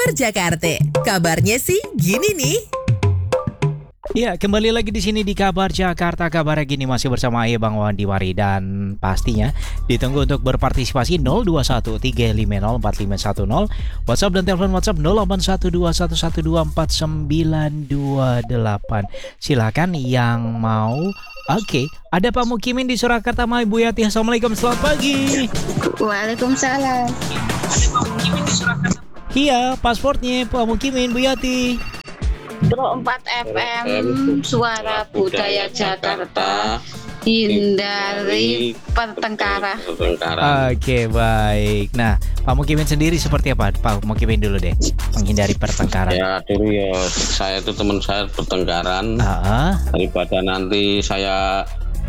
Kabar Jakarta. Kabarnya sih gini nih. Ya, kembali lagi di sini di Kabar Jakarta. Kabarnya gini, masih bersama Ayah Bang Wawan Diwari. Dan pastinya ditunggu untuk berpartisipasi 0213504510. WhatsApp dan telepon WhatsApp 081211249928. Silakan yang mau. Oke, ada Pak Mukimin di Surakarta, sama Ibu Yati. Assalamualaikum, selamat pagi. Waalaikumsalam. Ada Pak Mukimin di Surakarta. Iya, pasportnya Pak Mukimin, Bu Yati. Pro 4 FM Suara Budaya Jakarta, hindari pertengkaran. Oke, baik. Nah, Pak Mukimin sendiri seperti apa? Pak Mukimin dulu deh, menghindari pertengkaran. Ya dulu ya, saya itu teman saya bertengkaran. Daripada nanti saya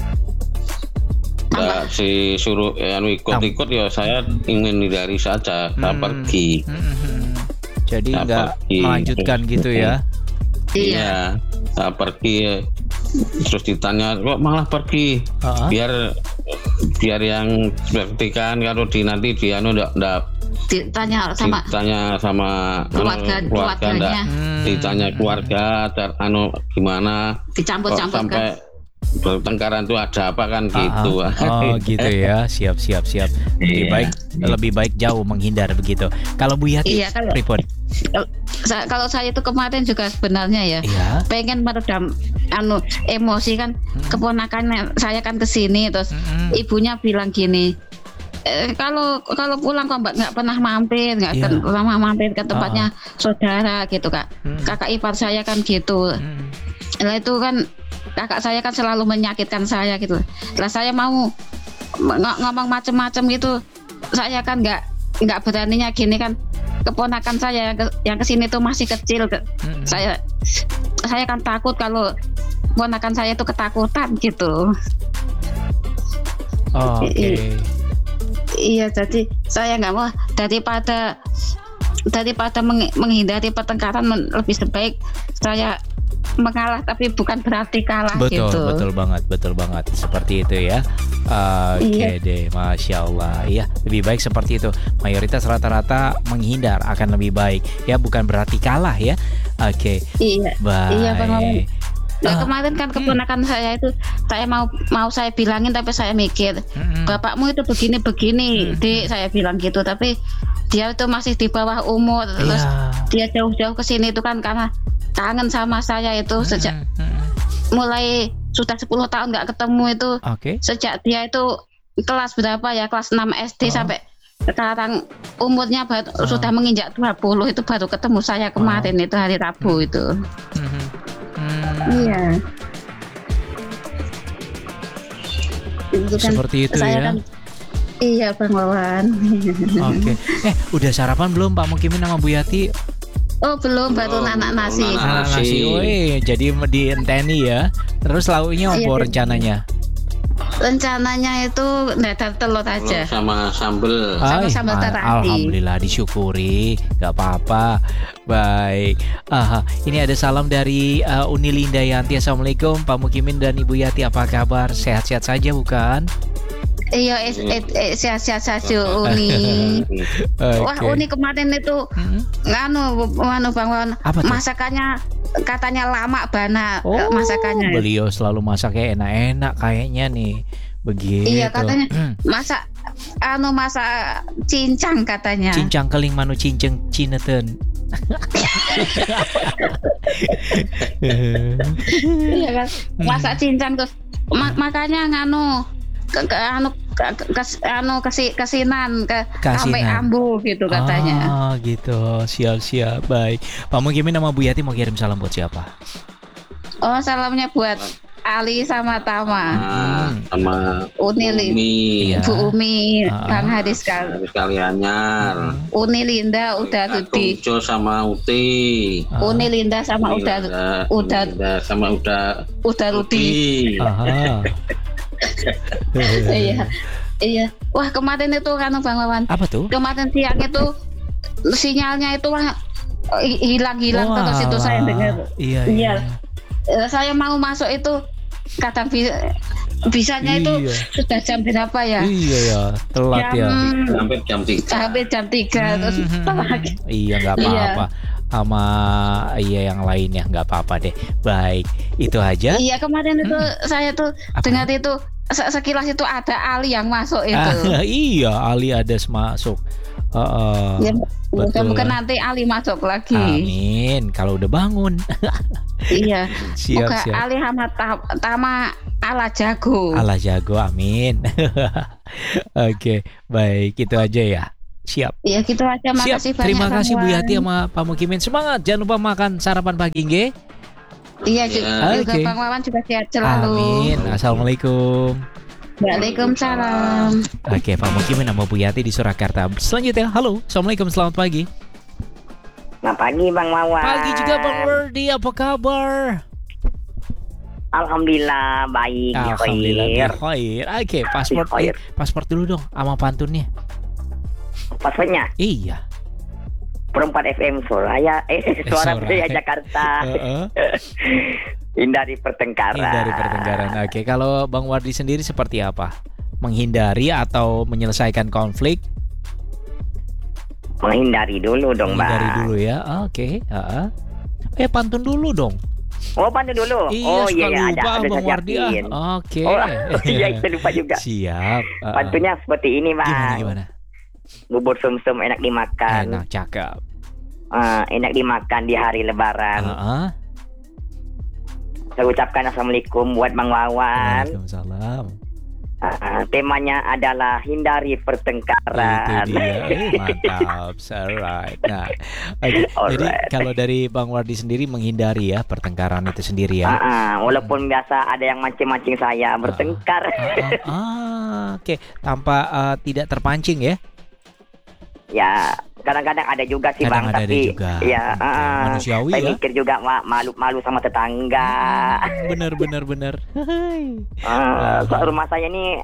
suruh ikut-ikut, ya saya ingin hindari saja. Saya pergi. Jadi nggak melanjutkan gitu ya? Iya, saya pergi. Terus ditanya, kok malah pergi? Biar yang bertikan, kalau nanti dia enggak ditanya sama keluarganya. Ditanya keluarga, gimana? Dicampur-campur sampai bertengkaran itu ada apa kan gitu. Oh gitu ya, siap. Lebih baik jauh menghindar begitu. Kalau Bu Yati, Pripun? Kalau saya itu kemarin juga sebenarnya ya, pengen meredam emosi kan. Keponakan saya kan kesini, terus ibunya bilang gini, kalau pulang kok Mbak nggak pernah mampir ke tempatnya saudara gitu Kak. Kakak ipar saya kan gitu. Nah itu kan kakak saya kan selalu menyakitkan saya gitu. Lah saya mau ngomong macam-macam gitu, saya kan nggak beraninya gini kan. Keponakan saya yang kesini tuh masih kecil. Saya kan takut kalau keponakan saya itu ketakutan gitu. Oke. Iya, jadi saya nggak mau, daripada menghindari pertengkaran, lebih sebaik saya mengalah tapi bukan berarti kalah. Betul banget seperti itu ya. Oke deh, Masya Allah. Iya, lebih baik seperti itu. Mayoritas rata-rata menghindar akan lebih baik ya, bukan berarti kalah ya. Oke. Iya. Baik. Iya Bang Wawan. Nah, kemarin kan keponakan saya itu, saya mau saya bilangin, tapi saya mikir bapakmu itu begini, Dik, saya bilang gitu, tapi dia itu masih di bawah umur. Terus dia jauh-jauh ke sini itu kan karena kangen sama saya itu. Sejak mulai sudah 10 tahun nggak ketemu itu. Sejak dia itu kelas berapa ya, kelas 6 SD sampai sekarang umurnya sudah menginjak 20, itu baru ketemu saya kemarin itu hari Rabu itu. Iya. Itu kan seperti itu ya. Kan, iya Bang Wawan. Oke. Udah sarapan belum Pak Mukimin sama Bu Yati? Oh belum, baru anak nasi. Jadi dienteni ya. Terus lauknya apa rencananya? Rencananya itu dadar telur aja. Sama sambel. Sama sambal terasi. Alhamdulillah, disyukuri. Gak apa-apa. Baik. Ini ada salam dari Uni Linda Yanti. Assalamualaikum Pak Mukimin dan Ibu Yati, apa kabar? Sehat-sehat saja bukan? Iya, sehat-sehat saja Uni. Wah, Uni kemarin itu Bang Wawan, masakannya katanya lama banget masakannya. Beliau selalu masaknya enak-enak kayaknya nih. Begitu. Iya, katanya masak cincang katanya. Cincang keling manu cincang cineten. Iya kan, masak cincang terus makanya kesinan sampai ambu gitu katanya. Gitu, siap baik. Pak Mukimin sama Bu Yati mau kirim salam buat siapa? Oh, salamnya buat Ali sama Tama, sama Uni, Bu Umi, Kang Hadis sekaliannya. Uni Linda udah Rudi. Ujo sama Uti. Uni Linda sama udah Rudi. Iya. Wah, kemarin itu kan Bang Wawan. Apa tuh? Kemarin siang itu sinyalnya itu hilang terus itu saya dengar. Iya. Saya mau masuk itu kadang bisanya itu sudah jam berapa ya? Iya ya, telat ya. Hampir jam 3. Sampai jam 3 terus telat. Iya, nggak apa-apa. Sama yang lainnya nggak apa-apa deh. Baik, itu aja. Iya, kemarin itu saya tuh dengar itu sekilas itu ada Ali yang masuk itu. Iya, Ali ada masuk. Ya, betul. bukan nanti Ali masuk lagi. Amin. Kalau udah bangun. Iya. Siap. Ali sama Tama ala jago. Ala jago, amin. Oke, baik, itu aja ya. Siap. Iya, gitu aja. Makasih banyak. Terima kasih Bu Yati sama Pak Mukimin. Semangat, jangan lupa makan sarapan pagi, nggih. Iya, juga Bang Wawan juga sehat selalu. Amin. Assalamualaikum. Waalaikumsalam. Oke, Pak Mukimin sama Bu Yati di Surakarta. Selanjutnya, halo, assalamualaikum, selamat pagi. Selamat pagi Bang Wawan. Pagi juga Bang Wardi, apa kabar? Alhamdulillah baik. Alhamdulillah khair. Oke, paspor dulu dong sama pantunnya. Paspornya? Iya. Perempat FM Suraya, Suara Budaya Jakarta. Hindari pertengkaran. Oke, kalau Bang Wardi sendiri seperti apa? Menghindari atau menyelesaikan konflik? Menghindari dulu dong, Bang. Menghindari dulu ya. Oke, pantun dulu dong. Oh, pantun dulu. Iya, ada Bang Wardi. Oke. Iya, itu lupa juga. Siap. Pantunnya seperti ini, Bang. Gimana? Bubur sumsum enak dimakan. Enak, cakep. Enak dimakan di hari Lebaran. Saya ucapkan assalamualaikum buat Bang Wawan. Waalaikumsalam. Temanya adalah hindari pertengkaran. Itu dia. Mantap. Alright. Nah, jadi kalau dari Bang Wardi sendiri menghindari ya pertengkaran itu sendiri ya. Walaupun biasa ada yang mancing-mancing saya bertengkar. Oke. Tanpa tidak terpancing ya. Ya, kadang-kadang ada juga sih Bang, tapi ya manusiawi saya ya. mikir juga malu sama tetangga. Bener. Rumah saya ini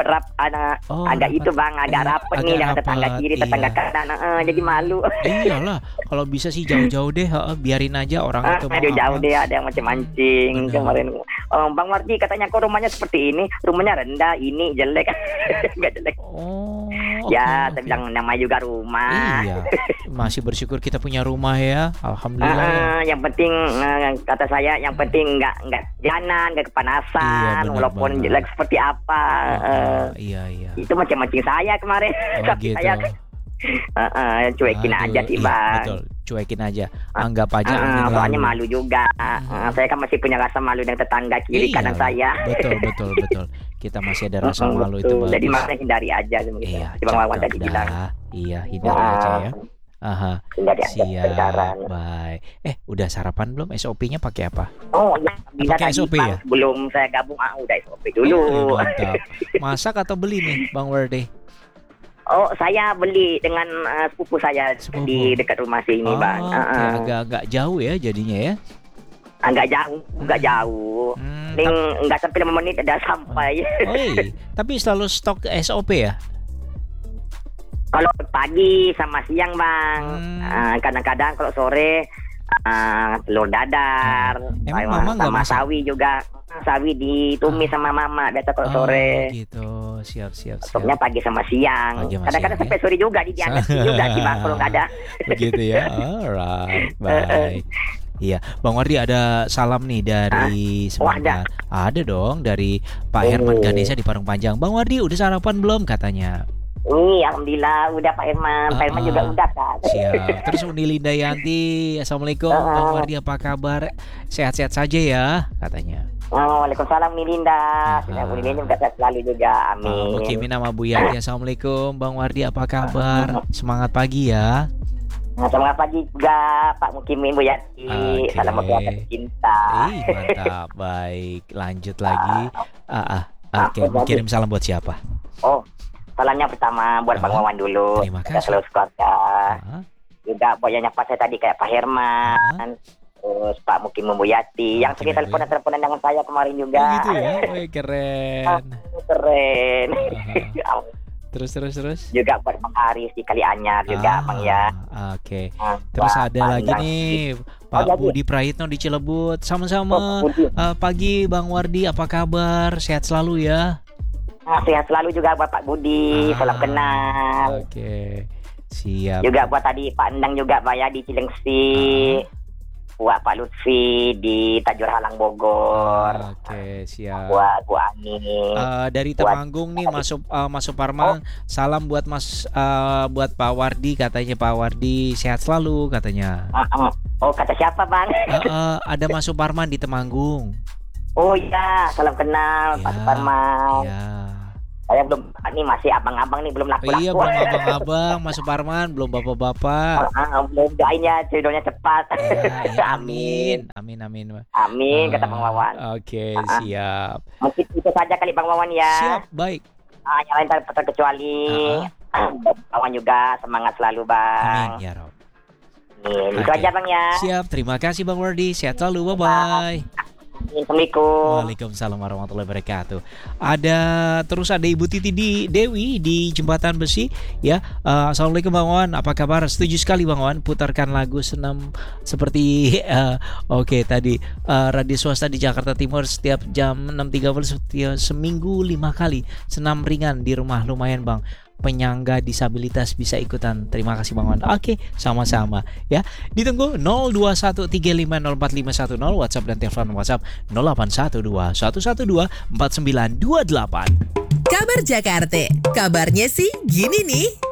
agak itu Bang, agak rapet nih dengan tetangga kiri, tetangga kanan. Jadi malu. Iyalah, kalau bisa sih jauh-jauh deh, biarin aja orang itu. Jauh deh, ada yang mancing-mancing kemarin. Bang Wardi katanya kok rumahnya seperti ini, rumahnya rendah, ini jelek. Enggak jelek. Ya, saya bilang namanya juga rumah. Iya, masih bersyukur kita punya rumah ya, alhamdulillah. Yang penting kata saya, yang penting nggak jalan, nggak kepanasan, walaupun jelek seperti apa. Iya. Itu macam-macam saya kemarin. Tapi gitu. saya cuekin aja sih Bang. Betul, cuekin aja. Anggap aja. Soalnya malu juga. Saya kan masih punya rasa malu dengan tetangga kiri kanan saya. Betul. Kita masih ada rasa malu itu bagus. Jadi makanya hindari aja. Iya, Bang Wawan tadi bilang. Iya, hindari aja ya. Hindari aja. Siap. Baik. Udah sarapan belum? SOP-nya pakai apa? Oh, ya. Pakai SOP ya? Belum saya gabung, udah SOP dulu. Mantap. Masak atau beli nih, Bang Wardi? Oh, saya beli dengan sepupu saya di dekat rumah sini, Bang. Agak jauh ya jadinya ya? Enggak jauh. Enggak sampai 5 menit udah sampai. Tapi selalu stok SOP ya? Kalau pagi sama siang, Bang. Kadang-kadang kalau sore telur dadar. Emang Mama sama nggak masak? sawi juga. Sawi ditumis sama Mama biasa kalau sore. Gitu. Siap. Stoknya pagi sama siang. Kadang-kadang sampai sore juga diantar juga sih, Bang, kalau nggak ada. Begitu ya. Alright. Baik. Iya, Bang Wardi ada salam nih dari semangat. Ada dong dari Pak Herman Ganesha di Parung Panjang. Bang Wardi udah sarapan belum katanya? Alhamdulillah udah Pak Herman. Pak Herman juga udah kan. Siap. Terus Uni Linda Yanti, assalamualaikum Bang Wardi, apa kabar? Sehat-sehat saja ya katanya. Waalaikumsalam Linda. Uni Linda juga sehat selalu juga. Amin. Oke, nama Bu Yanti, assalamualaikum Bang Wardi, apa kabar? Semangat pagi ya. Selamat pagi juga Pak Mukimin, Bu Yati. Salam keluarga cinta. Mantap. Baik, lanjut lagi. Mau kirim salam buat siapa? Oh, salamnya pertama buat Bang Wawan dulu. Terima kasih. Seluruh keluarga. Juga banyak Pak saya tadi kayak Pak Herman. Terus Pak Mukimin, Bu Yati. Yang sering teleponan dengan saya kemarin juga. Gitu ya. Keren. Keren. Terus. Juga buat Bang Haris di Kalianyar juga Bang ya. Oke. Terus ada lagi nih Pak Budi Prayitno di Cilebut. Sama-sama. Pagi Bang Wardi, apa kabar? Sehat selalu ya. Sehat selalu juga buat Pak Budi. Salam kenal. Oke. Siap. Juga buat tadi Pak Endang juga Pak ya di Cilengsi. Buat Pak Lutfi di Tajur Halang Bogor. Oke, siap. Buat Bu Ani. Dari Temanggung nih Mas Suparman, salam buat buat Pak Wardi, katanya Pak Wardi sehat selalu katanya. Oh, kata siapa Bang? Ada Mas Suparman di Temanggung. Oh iya, salam kenal Pak Suparman. Iya. Saya belum, ini masih abang-abang nih, belum laku-laku. Iya, belum abang-abang, Mas Suparman, belum bapak-bapak. Belum, doain ya jodohnya cepat. Ya, amin. Amin, kata Bang Wawan. Oke, siap. Mungkin itu saja kali Bang Wawan ya. Siap, baik. Yang lain terkecuali. Bang Wawan juga semangat selalu Bang. Amin, ya Rob. Itu aja Bang ya. Siap, terima kasih Bang Wardi, sehat selalu, bye-bye. Assalamualaikum. Waalaikumsalam warahmatullahi wabarakatuh. Terus ada Ibu Titi Dewi di Jembatan Besi ya. Assalamualaikum Bang Wan, apa kabar? Setuju sekali Bang Wan, putarkan lagu senam seperti oke tadi radio swasta di Jakarta Timur setiap jam 6.30 seminggu 5 kali senam ringan di rumah, lumayan Bang. Penyangga disabilitas bisa ikutan. Terima kasih Bang Wan. Oke, sama-sama ya. Ditunggu 0213504510 WhatsApp dan telepon WhatsApp 081211124928. Kabar Jakarta. Kabarnya sih gini nih.